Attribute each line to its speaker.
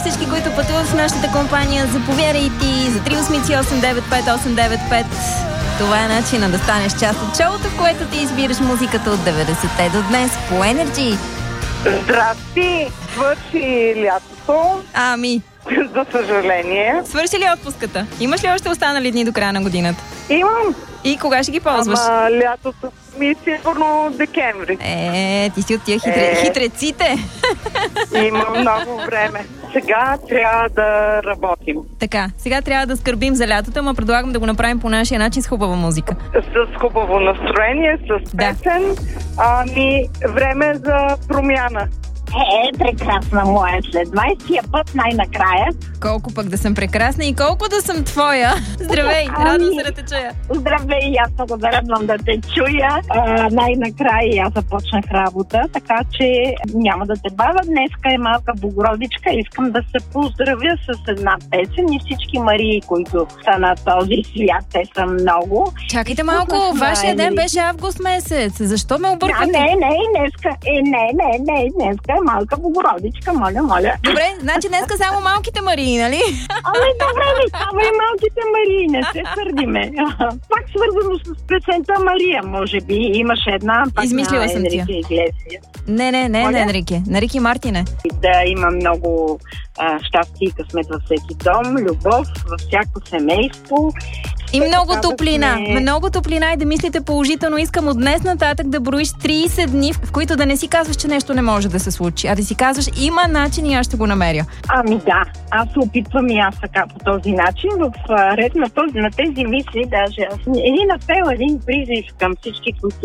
Speaker 1: всички, които пътуват в нашата компания. Заповядайте за 388-895-895. Това е начинът да станеш част от шоуто, в което ти избираш музиката от 90-те до днес по Energy.
Speaker 2: Здрасти! Свърши лятото.
Speaker 1: Ами,
Speaker 2: За съжаление.
Speaker 1: свърши ли отпуската? Имаш ли още останали дни до края на годината?
Speaker 2: Имам.
Speaker 1: И кога ще ги ползваш?
Speaker 2: Ама лятото ми е сигурно декември.
Speaker 1: Ти си от тия хитреците.
Speaker 2: Имам много време. Сега трябва да работим.
Speaker 1: Така, сега трябва да скърбим за лятото, но предлагам да го направим по нашия начин с хубава музика.
Speaker 2: С хубаво настроение, с песен. Време за промяна.
Speaker 3: Прекрасна моя след 20-я път най-накрая.
Speaker 1: Колко пък да съм прекрасна и колко да съм твоя. Здравей, радвам се да те чуя.
Speaker 3: Здравей, и аз много да радвам да те чуя. Най-накрая аз започнах работа, така че няма да те бавя. Днеска е малка Богородичка. Искам да се поздравя с една песен и всички Марии, които са на този свят. Те са много.
Speaker 1: Чакайте малко, вашия ден беше август месец. Защо ме обърквате?
Speaker 3: Днеска. Днеска е малка Богородичка, моля.
Speaker 1: Добре, значи днеска само малките Марии, нали?
Speaker 3: Ами добре, ама и малките Марии, не се сърдиме. Пак свързано с песента Мария, може би. Имаше една пак
Speaker 1: измислила
Speaker 3: на
Speaker 1: съм ти.
Speaker 3: Енрике Иглесиас.
Speaker 1: Не, на Енрике. На Рики Мартине.
Speaker 3: Да има много щастие и късмет във всеки дом, любов във всяко семейство.
Speaker 1: И много топлина. Много топлина и да мислите положително. Искам от днес нататък да броиш 30 дни, в които да не си казваш, че нещо не може да се случи, а да си казваш, има начин и аз ще го намеря.
Speaker 3: Ами да, аз се опитвам и аз така по този начин. В ред на тези мисли, даже един апел, един призив към всички, които